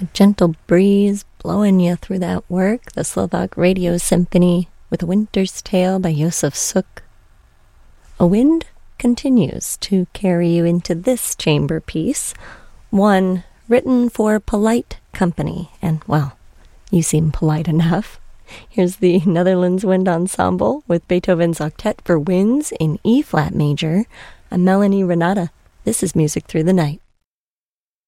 A gentle breeze blowing you through that work, the Slovak Radio Symphony with A Winter's Tale by Josef Suk. A wind continues to carry you into this chamber piece, one written for polite company, and, well, you seem polite enough. Here's the Netherlands Wind Ensemble with Beethoven's Octet for Winds in E-flat major. I'm Melanie Renata. This is Music Through the Night.